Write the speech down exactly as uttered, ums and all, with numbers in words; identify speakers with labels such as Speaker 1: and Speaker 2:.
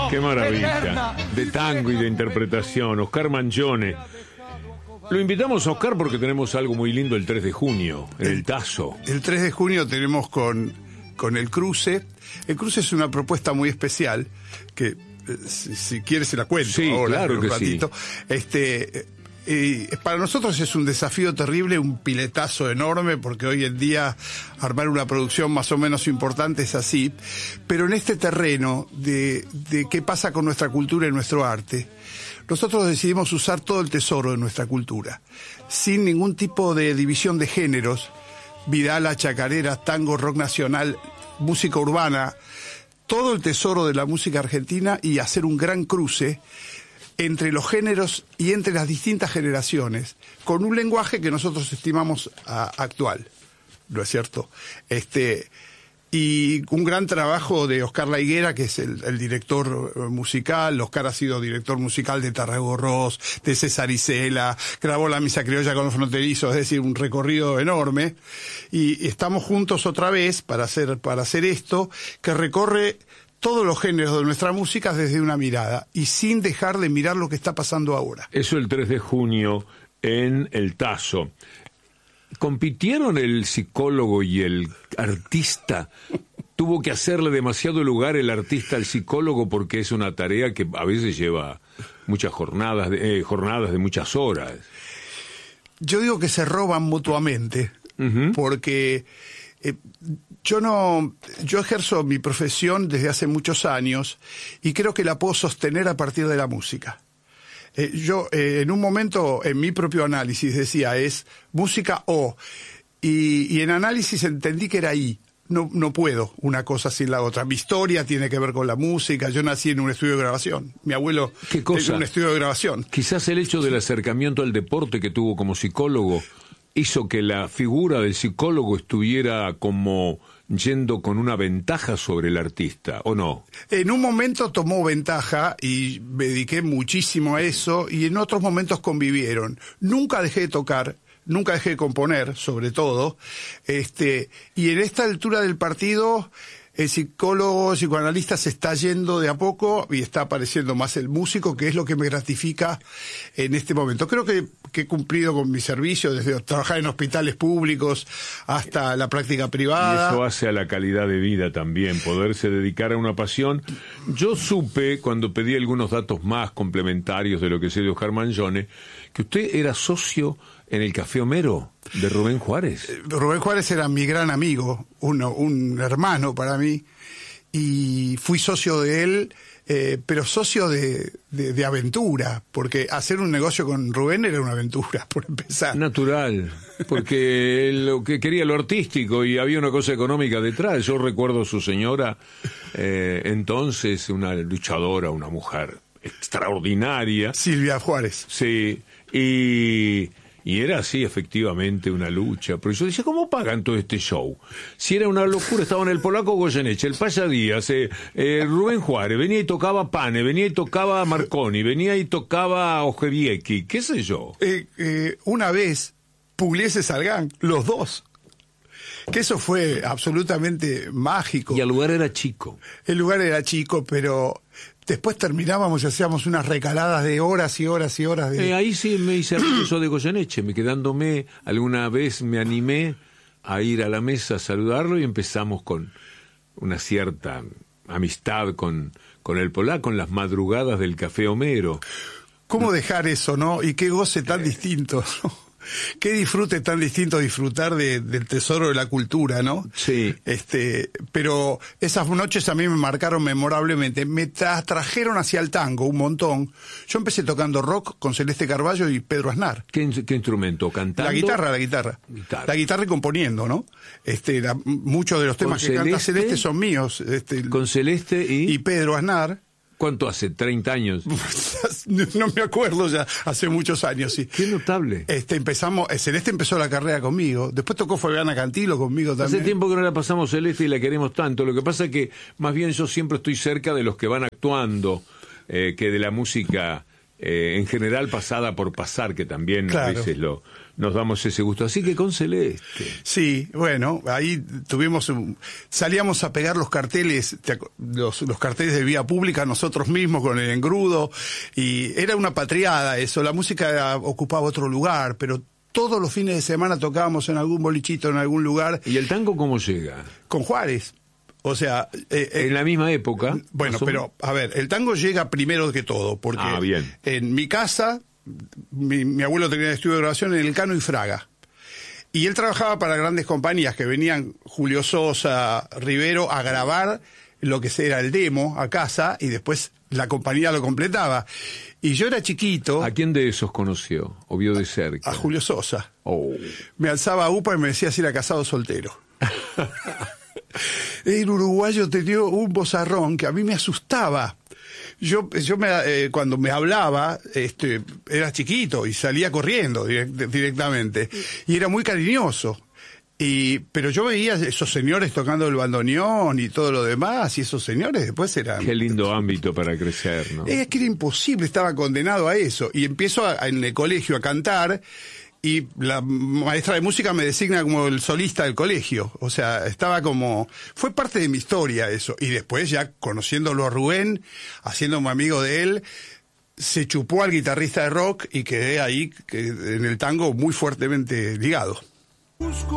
Speaker 1: Qué maravilla de tango y de interpretación. Oscar Mangione. Lo invitamos a Oscar porque tenemos algo muy lindo el tres de junio, en el, el Tazo.
Speaker 2: El tres de junio tenemos con, con el Cruce. El Cruce es una propuesta muy especial que, si, si quieres, se la cuento
Speaker 1: sí,
Speaker 2: ahora,
Speaker 1: claro
Speaker 2: un
Speaker 1: que
Speaker 2: ratito.
Speaker 1: Sí.
Speaker 2: Este, eh, para nosotros es un desafío terrible, un piletazo enorme, porque hoy en día armar una producción más o menos importante es así. Pero en este terreno de, de qué pasa con nuestra cultura y nuestro arte, nosotros decidimos usar todo el tesoro de nuestra cultura, sin ningún tipo de división de géneros, vidala, chacarera, tango, rock nacional, música urbana, todo el tesoro de la música argentina, y hacer un gran cruce entre los géneros y entre las distintas generaciones, con un lenguaje que nosotros estimamos a, actual, ¿no es cierto? Este... Y un gran trabajo de Oscar La Higuera, que es el, el director musical. Oscar ha sido director musical de Tarragó Ross, de César Isela, grabó La Misa Criolla con los Fronterizos, es decir, un recorrido enorme. Y estamos juntos otra vez para hacer, para hacer esto, que recorre todos los géneros de nuestra música desde una mirada, y sin dejar de mirar lo que está pasando ahora.
Speaker 1: Eso el tres de junio en el Tazo. ¿Compitieron el psicólogo y el artista? ¿Tuvo que hacerle demasiado lugar el artista al psicólogo porque es una tarea que a veces lleva muchas jornadas, de, eh, jornadas de muchas horas?
Speaker 2: Yo digo que se roban mutuamente, uh-huh. porque eh, yo no, yo ejerzo mi profesión desde hace muchos años y creo que la puedo sostener a partir de la música. Eh, yo eh, en un momento en mi propio análisis decía es música o, y, y en análisis entendí que era y, no, no puedo una cosa sin la otra. Mi historia tiene que ver con la música, yo nací en un estudio de grabación, mi abuelo
Speaker 1: ¿Qué cosa?
Speaker 2: tenía un estudio de grabación.
Speaker 1: Quizás el hecho del acercamiento al deporte que tuvo como psicólogo hizo que la figura del psicólogo estuviera como yendo con una ventaja sobre el artista, ¿o no?
Speaker 2: En un momento tomó ventaja y me dediqué muchísimo a eso, y en otros momentos convivieron. Nunca dejé de tocar, nunca dejé de componer, sobre todo, este, y en esta altura del partido el psicólogo, psicoanalista se está yendo de a poco y está apareciendo más el músico, que es lo que me gratifica en este momento. Creo que, que he cumplido con mi servicio, desde trabajar en hospitales públicos hasta la práctica privada.
Speaker 1: Y eso hace a la calidad de vida también, poderse dedicar a una pasión. Yo supe, cuando pedí algunos datos más complementarios de lo que sé de Oscar Mangione, que usted era socio en el Café Homero de Rubén Juárez.
Speaker 2: Rubén Juárez era mi gran amigo, uno, un hermano para mí, y fui socio de él, eh, pero socio de, de, de aventura, porque hacer un negocio con Rubén era una aventura, por empezar.
Speaker 1: Natural, porque lo que quería lo artístico y había una cosa económica detrás. Yo recuerdo a su señora, eh, entonces una luchadora, una mujer extraordinaria.
Speaker 2: Silvia Juárez.
Speaker 1: Sí, y... Y era así, efectivamente, una lucha. Pero yo decía, ¿cómo pagan todo este show? Si era una locura, estaban el polaco Goyeneche, el Paya Díaz, eh, eh, Rubén Juárez, venía y tocaba Pane, venía y tocaba Marconi, venía y tocaba Ojeviecki, qué sé yo.
Speaker 2: Eh, eh, una vez, Pugliese Salgán, los dos. Que eso fue absolutamente mágico.
Speaker 1: Y el lugar era chico.
Speaker 2: El lugar era chico, pero después terminábamos y hacíamos unas recaladas de horas y horas y horas de...
Speaker 1: Eh, ahí sí me hice amigo de Goyeneche, me quedándome, alguna vez me animé a ir a la mesa a saludarlo y empezamos con una cierta amistad con, con el polaco en las madrugadas del Café Homero.
Speaker 2: ¿Cómo dejar eso, no? Y qué goce tan eh. distinto, ¿no? Qué disfrute tan distinto disfrutar de, del tesoro de la cultura, ¿no?
Speaker 1: Sí.
Speaker 2: Este, pero esas noches a mí me marcaron memorablemente. Me tra- trajeron hacia el tango un montón. Yo empecé tocando rock con Celeste Carballo y Pedro Aznar.
Speaker 1: ¿Qué, qué instrumento? ¿Cantando?
Speaker 2: La guitarra, la guitarra.
Speaker 1: Guitarra.
Speaker 2: La guitarra y componiendo, ¿no? Este, la, muchos de los temas que
Speaker 1: Celeste,
Speaker 2: canta Celeste son míos. Este,
Speaker 1: con Celeste y...
Speaker 2: Y Pedro Aznar.
Speaker 1: ¿Cuánto hace? ¿treinta años?
Speaker 2: No me acuerdo ya, hace muchos años, sí.
Speaker 1: Qué notable.
Speaker 2: Este, empezamos, Celeste empezó la carrera conmigo, después tocó Fabiana Cantilo conmigo también.
Speaker 1: Hace tiempo que no la pasamos Celeste y la queremos tanto, lo que pasa es que más bien yo siempre estoy cerca de los que van actuando, eh, que de la música eh, en general pasada por pasar, que también
Speaker 2: Claro.
Speaker 1: a veces lo, nos damos ese gusto. Así que con Celeste.
Speaker 2: Sí, bueno, ahí tuvimos, un- salíamos a pegar los carteles, te ac- los, los carteles de vía pública nosotros mismos con el engrudo, y era una patriada eso, la música ocupaba otro lugar, pero todos los fines de semana tocábamos en algún bolichito, en algún lugar,
Speaker 1: ¿Y el tango cómo llega?
Speaker 2: con Juárez. O sea, eh, eh,
Speaker 1: En la misma época.
Speaker 2: bueno,
Speaker 1: más o
Speaker 2: pero a ver, el tango llega primero que todo, porque
Speaker 1: Ah, bien.
Speaker 2: en mi casa, mi, mi abuelo tenía el estudio de grabación en Elcano y Fraga. Y él trabajaba para grandes compañías que venían Julio Sosa, Rivero, a grabar lo que era el demo a casa y después la compañía lo completaba. Y yo era chiquito,
Speaker 1: ¿A quién de esos conoció o vio de cerca?
Speaker 2: a Julio Sosa.
Speaker 1: Oh.
Speaker 2: Me alzaba a UPA y me decía si era casado o soltero. El uruguayo tenía un vozarrón que a mí me asustaba. Yo, yo me, eh, cuando me hablaba, este, era chiquito y salía corriendo direct- directamente. Y era muy cariñoso. Y, pero yo veía esos señores tocando el bandoneón y todo lo demás, y esos señores después eran...
Speaker 1: Qué lindo ámbito para crecer, ¿no?
Speaker 2: Es que era imposible, estaba condenado a eso. Y empiezo a- en el colegio a cantar, y la maestra de música me designa como el solista del colegio. O sea, estaba como... Fue parte de mi historia eso. Y después ya conociéndolo a Rubén, haciéndome amigo de él, se chupó al guitarrista de rock y quedé ahí que- en el tango muy fuertemente ligado.
Speaker 3: Busco